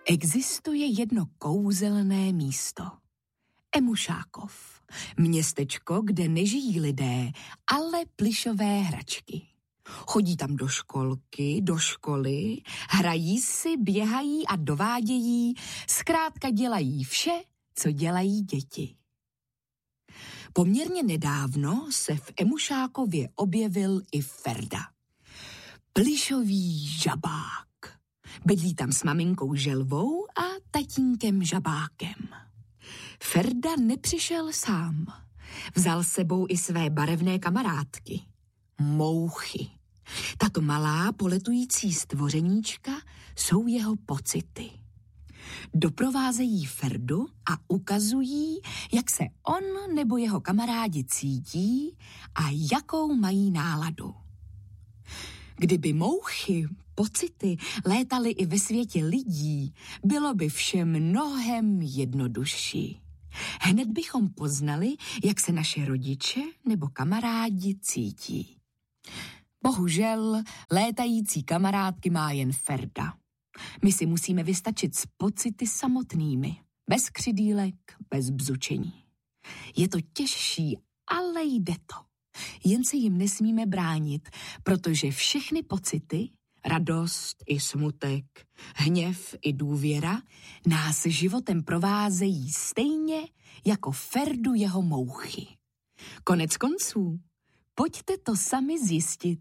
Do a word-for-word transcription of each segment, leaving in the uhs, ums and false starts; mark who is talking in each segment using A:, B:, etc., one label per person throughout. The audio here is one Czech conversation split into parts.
A: Existuje jedno kouzelné místo. Emušákov. Městečko, kde nežijí lidé, ale plyšové hračky. Chodí tam do školky, do školy, hrají si, běhají a dovádějí, zkrátka dělají vše, co dělají děti. Poměrně nedávno se v Emušákově objevil i Ferda. Plyšový žabák. Bydlí tam s maminkou Želvou a tatínkem Žabákem. Ferda nepřišel sám. Vzal sebou i své barevné kamarádky. Mouchy. Tato malá poletující stvořeníčka jsou jeho pocity. Doprovázejí Ferdu a ukazují, jak se on nebo jeho kamarádi cítí a jakou mají náladu. Kdyby mouchy, pocity létaly i ve světě lidí, bylo by vše mnohem jednodušší. Hned bychom poznali, jak se naše rodiče nebo kamarádi cítí. Bohužel létající kamarádky má jen Ferda. My si musíme vystačit s pocity samotnými, bez křidýlek, bez bzučení. Je to těžší, ale jde to. Jen se jim nesmíme bránit, protože všechny pocity, radost i smutek, hněv i důvěra, nás životem provázejí stejně jako Ferdu jeho mouchy. Konec konců, pojďte to sami zjistit.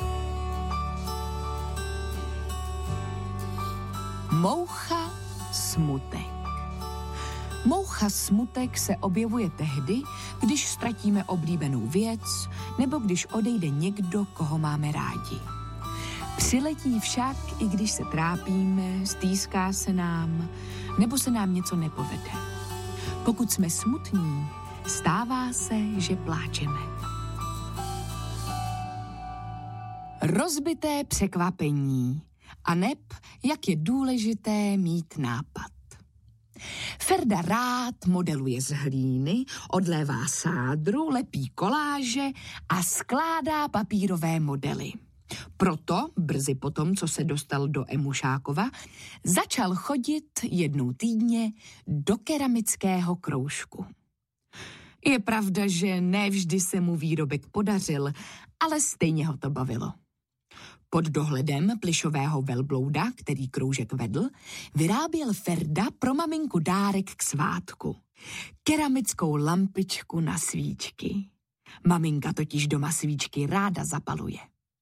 A: Moucha smutek. Moucha smutek se objevuje tehdy, když ztratíme oblíbenou věc nebo když odejde někdo, koho máme rádi. Přiletí však, i když se trápíme, stýská se nám nebo se nám něco nepovede. Pokud jsme smutní, stává se, že pláčeme. Rozbité překvapení a neb, jak je důležité mít nápad. Ferda rád modeluje z hlíny, odlévá sádru, lepí koláže a skládá papírové modely. Proto, brzy potom, co se dostal do Emušákova, začal chodit jednou týdně do keramického kroužku. Je pravda, že ne vždy se mu výrobek podařil, ale stejně ho to bavilo. Pod dohledem plyšového velblouda, který kroužek vedl, vyráběl Ferda pro maminku dárek k svátku. Keramickou lampičku na svíčky. Maminka totiž doma svíčky ráda zapaluje.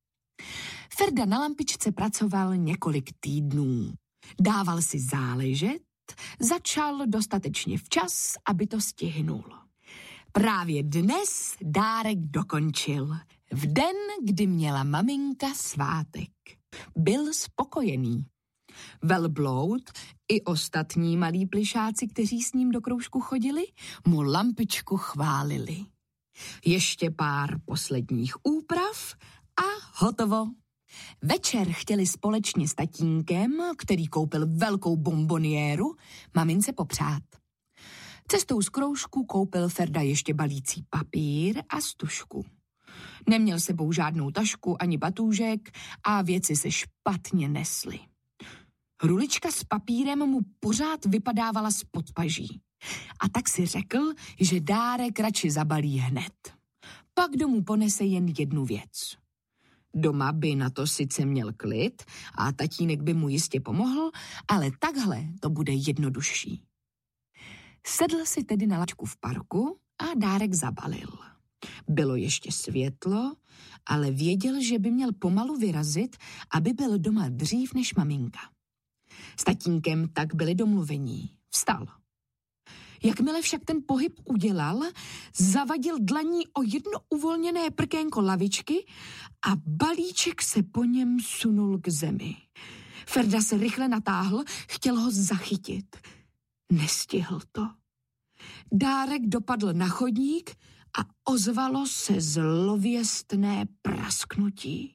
A: Ferda na lampičce pracoval několik týdnů. Dával si záležet, začal dostatečně včas, aby to stihnul. Právě dnes dárek dokončil. V den, kdy měla maminka svátek. Byl spokojený. Velbloud i ostatní malí plyšáci, kteří s ním do kroužku chodili, mu lampičku chválili. Ještě pár posledních úprav a hotovo. Večer chtěli společně s tatínkem, který koupil velkou bomboniéru, mamince popřát. Cestou z kroužku koupil Ferda ještě balící papír a stužku. Neměl sebou žádnou tašku ani batůžek a věci se špatně nesly. Hrulička s papírem mu pořád vypadávala spod paží. A tak si řekl, že dárek radši zabalí hned. Pak domů ponese jen jednu věc. Doma by na to sice měl klid a tatínek by mu jistě pomohl, ale takhle to bude jednodušší. Sedl si tedy na lačku v parku a dárek zabalil. Bylo ještě světlo, ale věděl, že by měl pomalu vyrazit, aby byl doma dřív než maminka. S tatínkem tak byli domluvení. Vstal. Jakmile však ten pohyb udělal, zavadil dlaní o jedno uvolněné prkénko lavičky a balíček se po něm sunul k zemi. Ferda se rychle natáhl, chtěl ho zachytit. Nestihl to. Dárek dopadl na chodník a ozvalo se zlověstné prasknutí.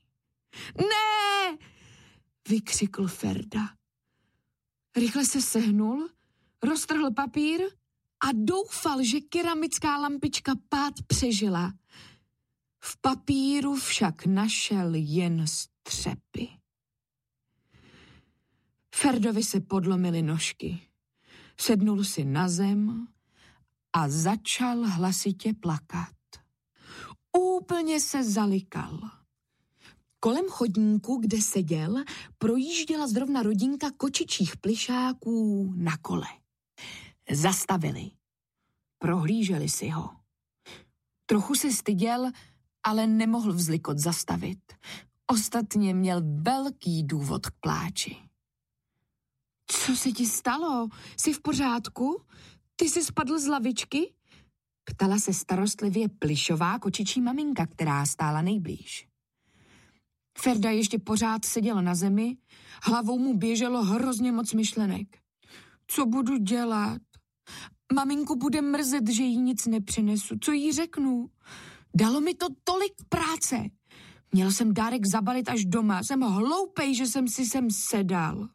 A: Ne! Vykřikl Ferda. Rychle se sehnul, roztrhl papír a doufal, že keramická lampička pád přežila. V papíru však našel jen střepy. Ferdovi se podlomily nožky. Sednul si na zem a začal hlasitě plakat. Úplně se zalikal. Kolem chodníku, kde seděl, projížděla zrovna rodinka kočičích plyšáků na kole. Zastavili. Prohlíželi si ho. Trochu se styděl, ale nemohl vzlikot zastavit. Ostatně měl velký důvod k pláči. Co se ti stalo? Jsi v pořádku? Ty jsi spadl z lavičky? Ptala se starostlivě plyšová kočičí maminka, která stála nejblíž. Ferda ještě pořád seděl na zemi, hlavou mu běželo hrozně moc myšlenek. Co budu dělat? Maminku bude mrzet, že jí nic nepřinesu. Co jí řeknu? Dalo mi to tolik práce. Měl jsem dárek zabalit až doma. Jsem hloupej, že jsem si sem sedal.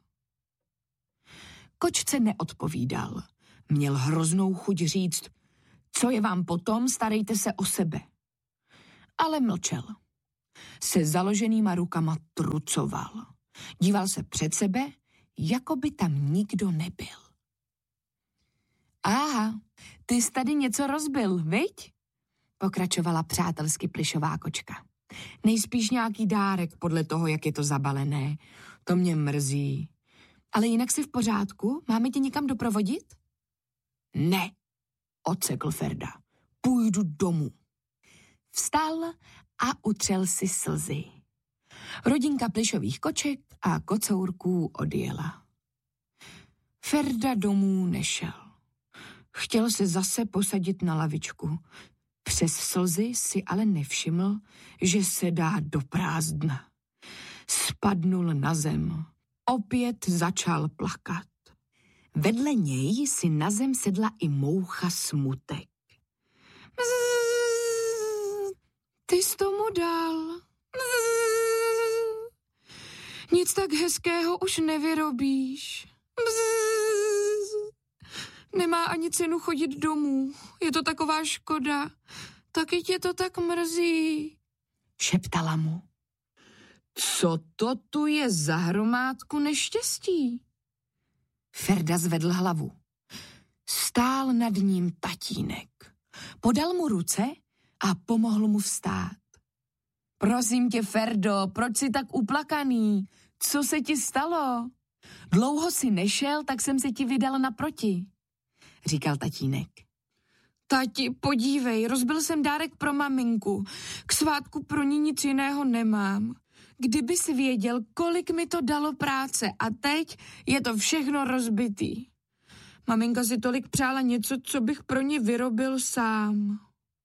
A: Kočce neodpovídal. Měl hroznou chuť říct, co je vám potom, starejte se o sebe. Ale mlčel. Se založenýma rukama trucoval. Díval se před sebe, jako by tam nikdo nebyl. Aha, ty jsi tady něco rozbil, viď? Pokračovala přátelsky plyšová kočka. Nejspíš nějaký dárek podle toho, jak je to zabalené. To mě mrzí. Ale jinak jsi v pořádku? Máme tě někam doprovodit? Ne, odsekl Ferda. Půjdu domů. Vstal a utřel si slzy. Rodinka plyšových koček a kocourků odjela. Ferda domů nešel. Chtěl se zase posadit na lavičku. Přes slzy si ale nevšiml, že se dá do prázdna. Spadnul na zem. Opět začal plakat. Vedle něj si na zem sedla i moucha Smutek. Bzzz, ty jsi tomu dal. Bzzz, nic tak hezkého už nevyrobíš. Bzzz, nemá ani cenu chodit domů. Je to taková škoda. Taky tě to tak mrzí. Šeptala mu. Co to tu je za hromádku neštěstí? Ferda zvedl hlavu. Stál nad ním tatínek. Podal mu ruce a pomohl mu vstát. Prosím tě, Ferdo, proč jsi tak uplakaný? Co se ti stalo? Dlouho jsi nešel, tak jsem se ti vydal naproti, říkal tatínek. Tati, podívej, rozbil jsem dárek pro maminku. K svátku pro ní nic jiného nemám. Kdyby jsi věděl, kolik mi to dalo práce a teď je to všechno rozbitý. Maminka si tolik přála něco, co bych pro ní vyrobil sám.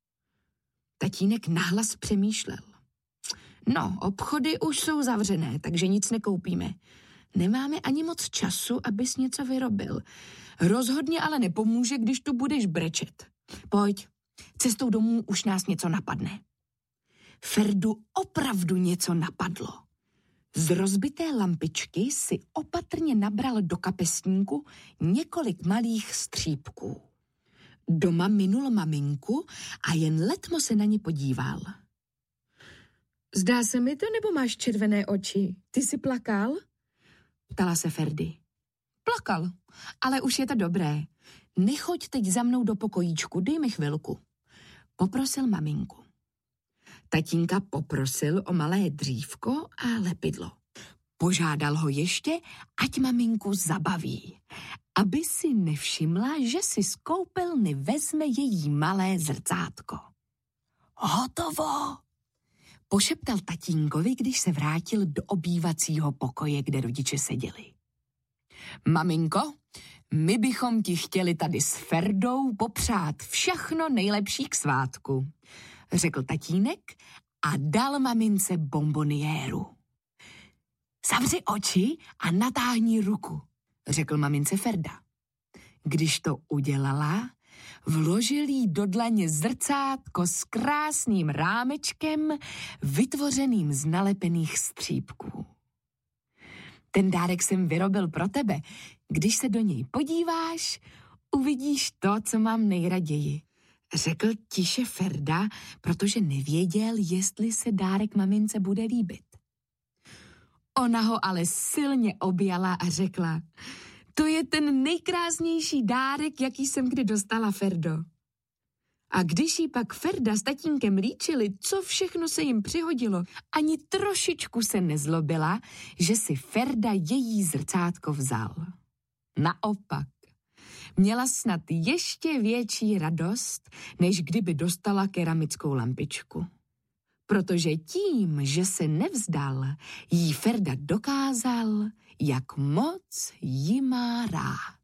A: Tatínek nahlas přemýšlel. No, obchody už jsou zavřené, takže nic nekoupíme. Nemáme ani moc času, abys něco vyrobil. Rozhodně ale nepomůže, když tu budeš brečet. Pojď, cestou domů už nás něco napadne. Ferdu opravdu něco napadlo. Z rozbité lampičky si opatrně nabral do kapesníku několik malých střípků. Doma minul maminku a jen letmo se na ní podíval. Zdá se mi to, nebo máš červené oči? Ty jsi plakal? Ptala se Ferdy. Plakal, ale už je to dobré. Nechoď teď za mnou do pokojíčku, dej mi chvilku. Poprosil maminku. Tatínka poprosil o malé dřívko a lepidlo. Požádal ho ještě, ať maminku zabaví, aby si nevšimla, že si z koupelny vezme její malé zrcátko. Hotovo, pošeptal tatínkovi, když se vrátil do obývacího pokoje, kde rodiče seděli. Maminko, my bychom ti chtěli tady s Ferdou popřát všechno nejlepší k svátku, řekl tatínek a dal mamince bomboniéru. Zavři oči a natáhni ruku, řekl mamince Ferda. Když to udělala, vložil jí do dlaně zrcátko s krásným rámečkem, vytvořeným z nalepených střípků. Ten dárek jsem vyrobil pro tebe. Když se do něj podíváš, uvidíš to, co mám nejraději, řekl tiše Ferda, protože nevěděl, jestli se dárek mamince bude líbit. Ona ho ale silně objala a řekla: to je ten nejkrásnější dárek, jaký jsem kdy dostala, Ferdo. A když jí pak Ferda s tatínkem líčili, co všechno se jim přihodilo, ani trošičku se nezlobila, že si Ferda její zrcátko vzal. Naopak, měla snad ještě větší radost, než kdyby dostala keramickou lampičku. Protože tím, že se nevzdal, jí Ferda dokázal, jak moc jí má rád.